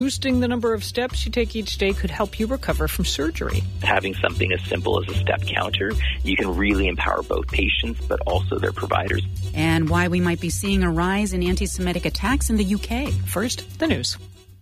Boosting the number of steps you take each day could help you recover from surgery. Having something as simple as a step counter, you can really empower both patients but also their providers. And why we might be seeing a rise in anti-Semitic attacks in the UK. First, the news.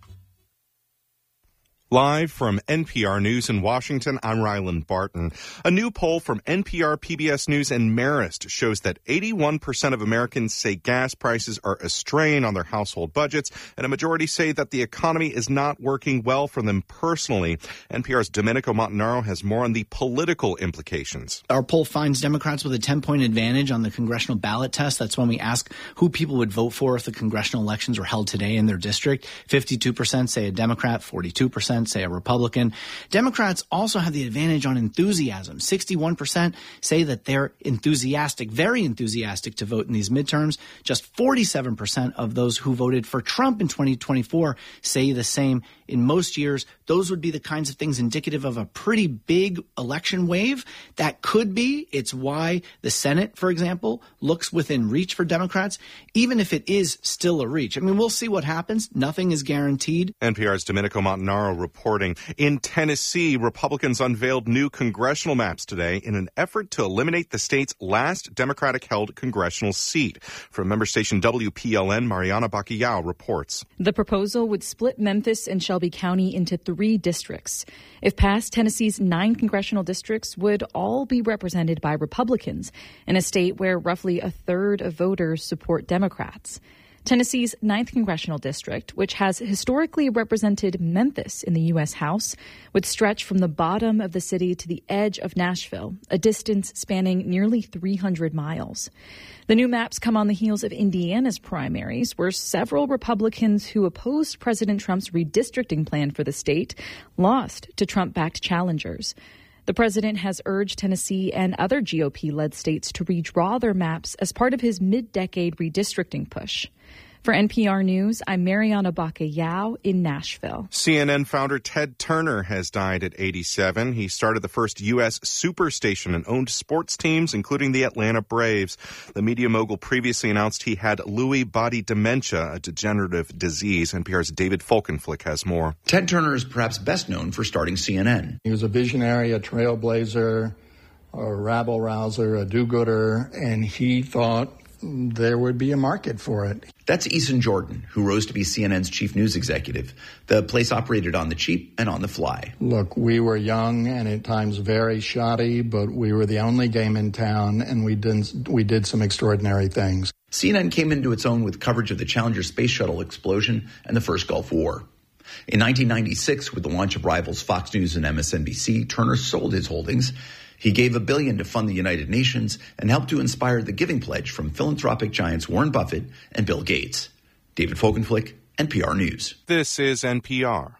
Live from NPR News in Washington, I'm Ryland Barton. A new poll from NPR, PBS News, and Marist shows that 81% of Americans say gas prices are a strain on their household budgets, and a majority say that the economy is not working well for them personally. NPR's Domenico Montanaro has more on the political implications. Our poll finds Democrats with a 10-point advantage on the congressional ballot test. That's when we ask who people would vote for if the congressional elections were held today in their district. 52% say a Democrat, 42% say a Republican. Democrats also have the advantage on enthusiasm. 61% say that they're enthusiastic, very enthusiastic to vote in these midterms. Just 47% of those who voted for Trump in 2024 say the same. In most years, those would be the kinds of things indicative of a pretty big election wave. That could be. It's why the Senate, for example, looks within reach for Democrats, even if it is still a reach. I mean, we'll see what happens. Nothing is guaranteed. NPR's Domenico Montanaro reporting. In Tennessee, Republicans unveiled new congressional maps today in an effort to eliminate the state's last Democratic-held congressional seat. From member station WPLN, Mariana Bacallao reports. The proposal would split Memphis and Shelby County into 3 districts. If passed, Tennessee's 9 congressional districts would all be represented by Republicans in a state where roughly a third of voters support Democrats. Tennessee's 9th congressional district, which has historically represented Memphis in the U.S. House, would stretch from the bottom of the city to the edge of Nashville, a distance spanning nearly 300 miles. The new maps come on the heels of Indiana's primaries, where several Republicans who opposed President Trump's redistricting plan for the state lost to Trump-backed challengers. The president has urged Tennessee and other GOP-led states to redraw their maps as part of his mid-decade redistricting push. For NPR News, I'm Mariana Bacallao in Nashville. CNN founder Ted Turner has died at 87. He started the first U.S. superstation and owned sports teams, including the Atlanta Braves. The media mogul previously announced he had Lewy body dementia, a degenerative disease. NPR's David Folkenflik has more. Ted Turner is perhaps best known for starting CNN. He was a visionary, a trailblazer, a rabble-rouser, a do-gooder, and he thought there would be a market for it. That's Eason Jordan, who rose to be CNN's chief news executive. The place operated on the cheap and on the fly. Look, we were young and at times very shoddy, but we were the only game in town, and we did some extraordinary things. CNN came into its own with coverage of the Challenger space shuttle explosion and the first Gulf War. In 1996, with the launch of rivals Fox News and MSNBC, Turner sold his holdings. He gave $1 billion to fund the United Nations and helped to inspire the Giving Pledge from philanthropic giants Warren Buffett and Bill Gates. David Folkenflik, NPR News. This is NPR.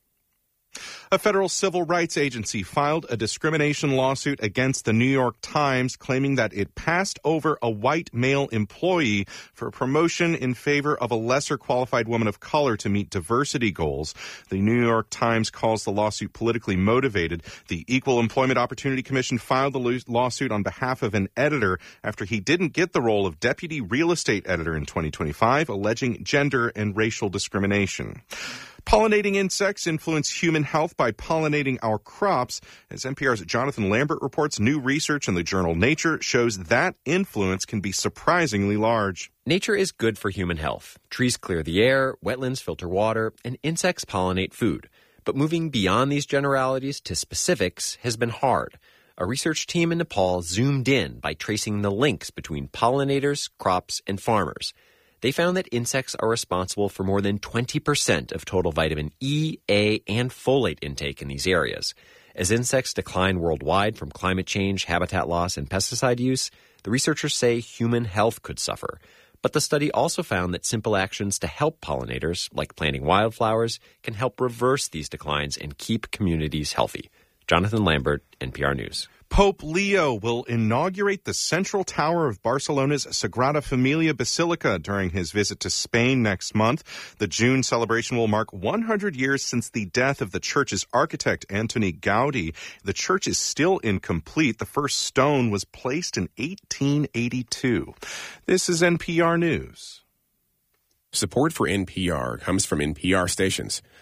A federal civil rights agency filed a discrimination lawsuit against the New York Times, claiming that it passed over a white male employee for a promotion in favor of a lesser qualified woman of color to meet diversity goals. The New York Times calls the lawsuit politically motivated. The Equal Employment Opportunity Commission filed the lawsuit on behalf of an editor after he didn't get the role of deputy real estate editor in 2025, alleging gender and racial discrimination. Pollinating insects influence human health by pollinating our crops. As NPR's Jonathan Lambert reports, new research in the journal Nature shows that influence can be surprisingly large. Nature is good for human health. Trees clear the air, wetlands filter water, and insects pollinate food. But moving beyond these generalities to specifics has been hard. A research team in Nepal zoomed in by tracing the links between pollinators, crops, and farmers. They found that insects are responsible for more than 20% of total vitamin E, A, and folate intake in these areas. As insects decline worldwide from climate change, habitat loss, and pesticide use, the researchers say human health could suffer. But the study also found that simple actions to help pollinators, like planting wildflowers, can help reverse these declines and keep communities healthy. Jonathan Lambert, NPR News. Pope Leo will inaugurate the central tower of Barcelona's Sagrada Familia Basilica during his visit to Spain next month. The June celebration will mark 100 years since the death of the church's architect, Antoni Gaudi. The church is still incomplete. The first stone was placed in 1882. This is NPR News. Support for NPR comes from NPR stations.